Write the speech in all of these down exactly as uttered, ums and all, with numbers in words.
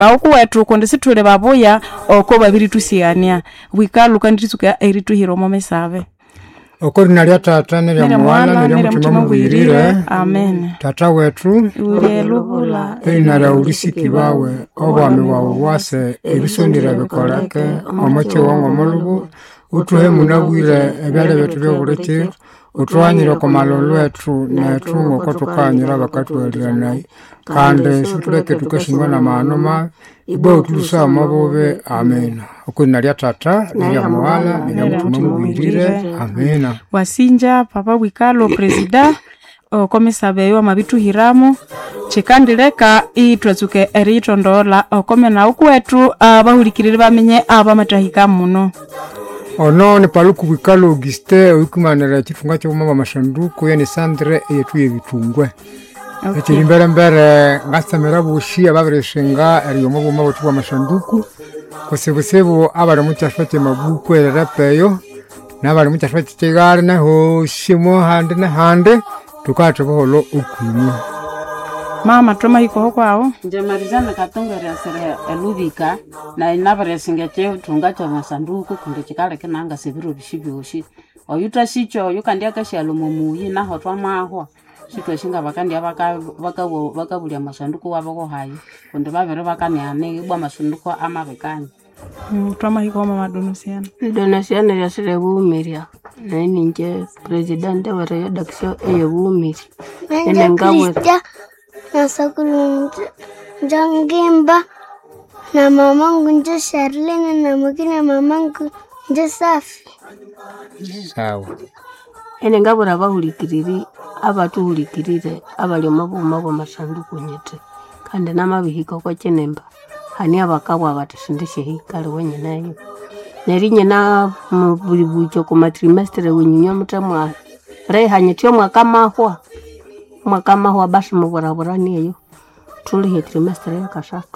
Auku wetu konde situle baboya oko babiri tusiania wikalu kandi tuka eri tuhiro momesave okori nalia tata nile mwana nile mutima mwirire amen tata wetu ule lubula inara ulisiki bawe obwami wawe wase ebisondira bikolake omoche wango molubu utuhe munabwire ebyale betu byobureki utwanyira ko malolo etu netu ngoko tukanyira bakatwelira nayi kandi situleke tukashingwa na manoma ibo tulusa mabobe amen okuna lya tata lya mwala lya mutima mwirire amen wasinja papa wikalo presida okomesabe yo mabitu hiramo chikandileka itwazuke eritondola okomena ukwetu abahulikirire bamenye abamatahika muno ono ni paluku wikalo Auguste okumanira chifunga cyo mama mashanduku yani Sandre yetu yebitungwe eti mbere mbere ngasamera bushi ababireshinga eriyo mu mabo tuwa mashanduku kosebusebo abari mu cyafate mabuku erapeyo nabari mu cyafate kigari naho shimo hande na hande tukaje boholo ukwimwe mama toma hiko kwao nje marizana katongera sere elubika na inabare singeche tunga cha masanduku kunde chikale kenanga sebiro bishibyoshi oyuta shicho yukandia kashalo mumuyi na hotwa mahwa shito shinga bakandi abaka baka baka bulya masanduku wabako hayi kunde babere bakani ane bwa masanduku amabekani mm toma hiko mama donosiana donosiana ya sere bumiria nani nje president wa redaction e bumiri ene ngabwe nasakulu njangimba na mamangu nje Charlene na mwingine mamangu nje Safi sawa ene ngabura bahulikiriri abatuhulikirire abali mabuma bo masanduku nyete kandi namabihiko ko chenemba hani abakabwa batishindishe hikale wenye nayo nerinye na mubulibucho ku matrimestre wenye mutamwa rehanye tyo mwaka mahwa mwaka mahwa basi muborabora niyo tuli trimestre ya kashatu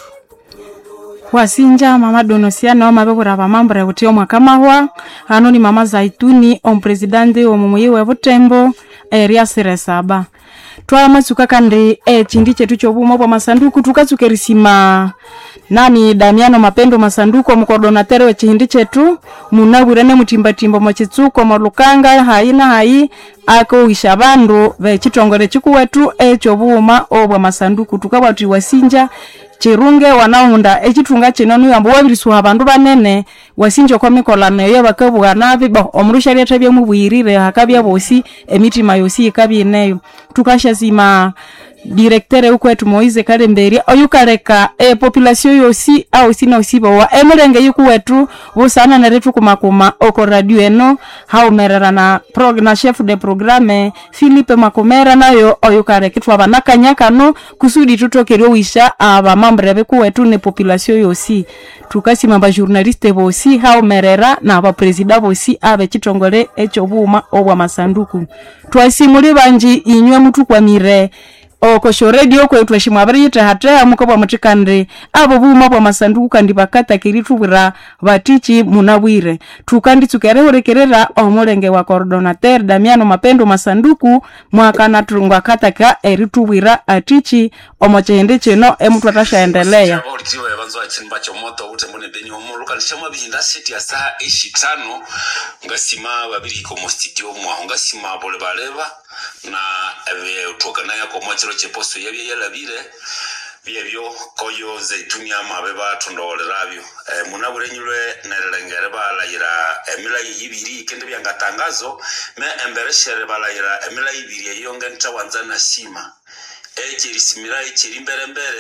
wasinja mama donosiana mabebura bamambra kuti mwaka mahwa hano ni mama Zaituni on presidente wa mumuyi wa Butembo area Seresaba twa masuka kandi e chindi chetu chobuma bwa masanduku tukatsukerisima nani Damiano Mapendo masanduku mukodonatere we chindi chetu munabwirane mutimba timbo machitsuko malukanga haina hai ako ishabandu ve chitongore chikuwetu e chobuma obwa masanduku tukabati wasinja chirunge wanaunda echitunga chenanu yambo wabiriswa abandu banene wasinjo kwa mikolano yo bakabugana bibo omurusha leta bya mubwirire hakabya bosi emitima yosi ikabye neyo tukasha sima directeur ukwetu Moize Kalemberi oyukareka e population yosi au sina usibo wa emerenge yukuwetu busana na retu kumakuma oko radio eno haumerera na prog na chef de programme Philippe Makomera nayo oyukareka twa banakanyaka no kusudi tutokero wisha aba mambre bekuwetu ne population yosi tukasima ba journaliste bosi haumerera na ba president bosi abe chitongole echo buma obwa masanduku twasimuli banji inywe mutu kwa mire oko sho radio ko twashimwa abariyita hata mukobwa mutikande abo buma bwa masanduku kandi bakata kiritubira batichi munabwire tukandi tukerehorekerera omulenge wa coordinateur Damiano Mapendo masanduku mwaka na turungwa kataka eritubira atichi omochende cheno emutwa tashaendelea orikiwe yabanzo achimba cyo moto ute mbone beni omuluka lishama bihinda city ya saa ishitano ngasima babiri ko mu studio mwa ngasima bole baleba na ebe utokana yako mwachiro cheposo yabye yalabire byebyo koyo Zaituni amabeba tondoleraabyo e, munaburenyulwe nerelengere balayira emila yibiri kende byangatangazo me embereshere balayira emila yibiri yonge ntawanza na sima ejeri simira ejeri mbere mbere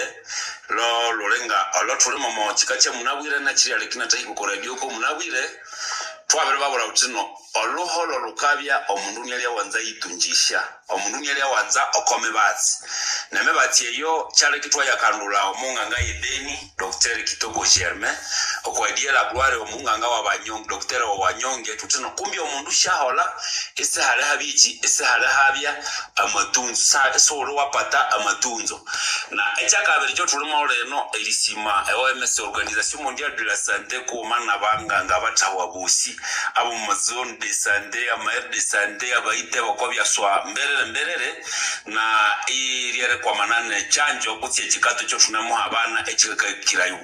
lo lolenga olotule momo chikache munabwire na chiri alekina tahi ku radio ko munabwire twabere babura utino oloholo lukabya omundu nyali awanza yitunjisha omundu nyali awanza okome batsi neme batiyeyo chale kitwa yakandula omunganga yedeni Dr Kitogo Germain okwadia la gloire omunganga wa banyong Dr wa wanyonge tutino kumbi omundu shahola ese hale habichi ese hale habya amatunzo sa solo wapata amatunzo na echakabere cyo tulimo leno elisima O M S Organisation Mondiale de la Santé ko mana banganga batawa busi abo mu zone de santé amaire de santé abaite bakobya swa mbere mbere na iriere kwa manane chanjo kutse chikato cyo tunamo abana echika kirayo